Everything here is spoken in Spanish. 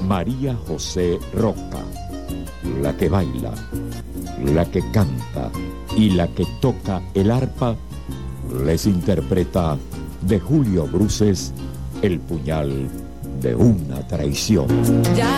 María José Roca, la que baila, la que canta y la que toca el arpa, les interpreta de Julio Bruces El puñal de una traición. Ya